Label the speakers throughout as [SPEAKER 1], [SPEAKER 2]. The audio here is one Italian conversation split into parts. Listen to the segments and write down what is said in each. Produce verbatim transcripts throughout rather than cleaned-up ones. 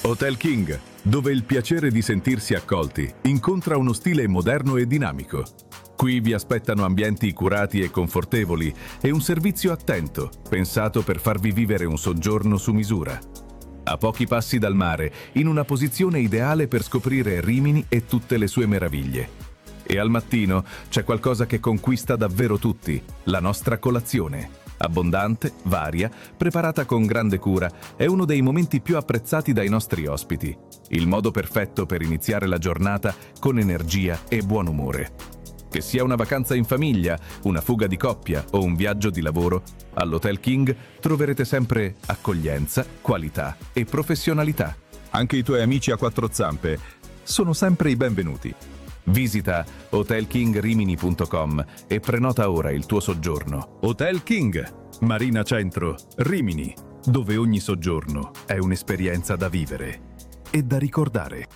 [SPEAKER 1] Hotel King, dove il piacere di sentirsi accolti incontra uno stile moderno e dinamico. Qui vi aspettano ambienti curati e confortevoli e un servizio attento, pensato per farvi vivere un soggiorno su misura. A pochi passi dal mare, in una posizione ideale per scoprire Rimini e tutte le sue meraviglie. E al mattino c'è qualcosa che conquista davvero tutti, la nostra colazione. Abbondante, varia, preparata con grande cura, è uno dei momenti più apprezzati dai nostri ospiti. Il modo perfetto per iniziare la giornata con energia e buon umore. Che sia una vacanza in famiglia, una fuga di coppia o un viaggio di lavoro, all'Hotel King troverete sempre accoglienza, qualità e professionalità. Anche i tuoi amici a quattro zampe sono sempre i benvenuti. Visita hotel king rimini punto com e prenota ora il tuo soggiorno. Hotel King, Marina Centro, Rimini, dove ogni soggiorno è un'esperienza da vivere e da ricordare.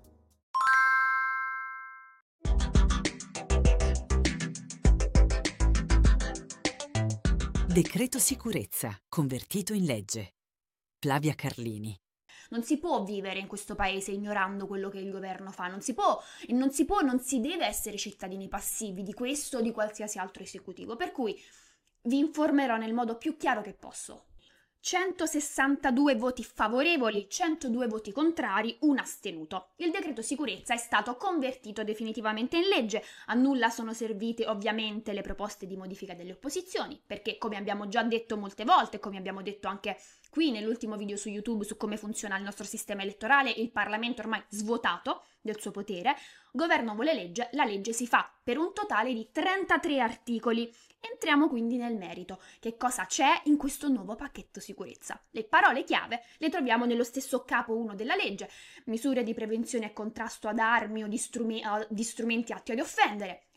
[SPEAKER 2] Decreto sicurezza, convertito in legge. Flavia Carlini.
[SPEAKER 3] Non si può vivere in questo paese ignorando quello che il governo fa, non si può e non si può, non si deve essere cittadini passivi di questo o di qualsiasi altro esecutivo, per cui vi informerò nel modo più chiaro che posso. centosessantadue voti favorevoli, centodue voti contrari, un astenuto. Il decreto sicurezza è stato convertito definitivamente in legge. A nulla sono servite ovviamente le proposte di modifica delle opposizioni, perché come abbiamo già detto molte volte, come abbiamo detto anche qui nell'ultimo video su YouTube su come funziona il nostro sistema elettorale, il Parlamento ormai svuotato del suo potere, governo vuole legge, la legge si fa per un totale di trentatré articoli. Entriamo quindi nel merito. Che cosa c'è in questo nuovo pacchetto sicurezza? Le parole chiave le troviamo nello stesso capo uno della legge: misure di prevenzione e contrasto ad armi o di, strumi- di strumenti atti ad offendere,